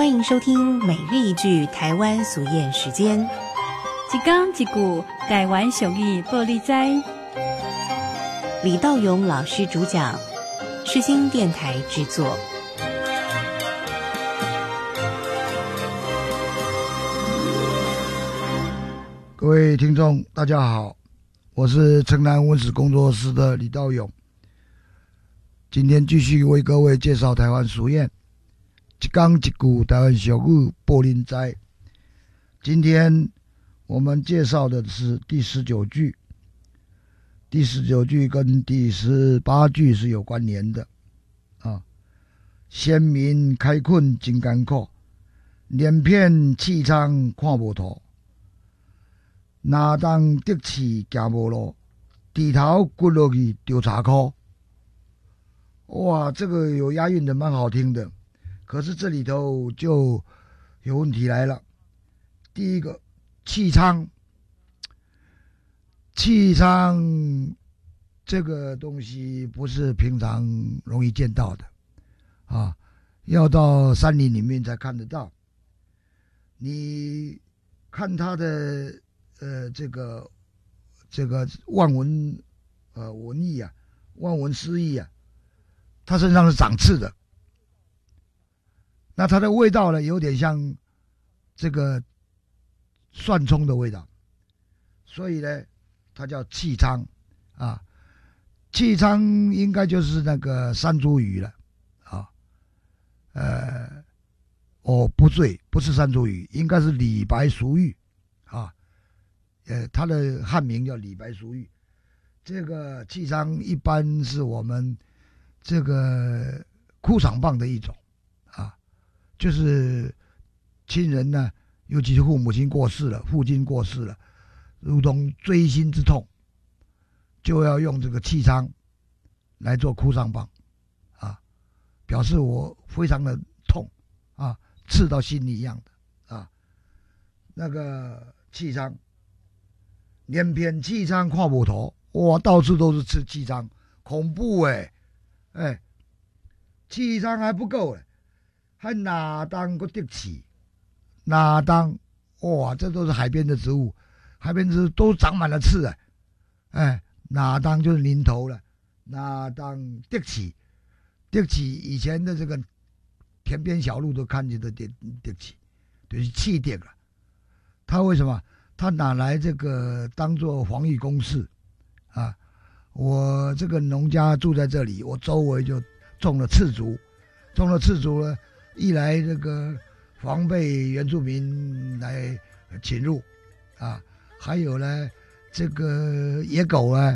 欢迎收听每日一句台湾俗谚时间。 一讲一句台湾俗语报你知。 李道勇老师主讲，世新电台制作。 各位听众大家好，我是城南文史工作室的李道勇，今天继续为各位介绍台湾俗谚，一讲一句台湾俗语报恁知。今天我们介绍的是第19句，第19句跟第18句是有关联的啊。先民开困真艰苦，连片气仓看无图。哪当得志行无路，低头滚落去丢茶库。哇，这个有押韵的，蛮好听的。可是这里头就有问题来了。第一个，气仓，气仓这个东西不是平常容易见到的啊，要到山林里面才看得到。你看它的这个万文文义啊，万文诗义啊，它身上是长刺的。那它的味道呢，有点像这个蒜葱的味道，所以呢，它叫气仓啊。气仓应该就是那个山茱萸了啊。不对，不是山茱萸，应该是李白熟玉啊。它的汉名叫李白熟玉。这个气仓一般是我们这个哭丧棒的一种啊，就是亲人呢，尤其是父母亲过世了，父亲过世了，如同锥心之痛，就要用这个气仓来做哭丧棒啊，表示我非常的痛啊，刺到心里一样的啊。那个气仓，连片气仓看无图，哇，到处都是吃气仓，恐怖气仓还不够还哪当个得气，哪当，哇，这都是海边的植物，海边植物都长满了刺哪当就是林头了，哪当得气，得气以前的这个田边小路都看见的得气，就是气锭了。它为什么？他拿来这个当做防御工事啊！我这个农家住在这里，我周围就种了赤竹，呢，一来这个防备原住民来侵入啊，还有呢，这个野狗啊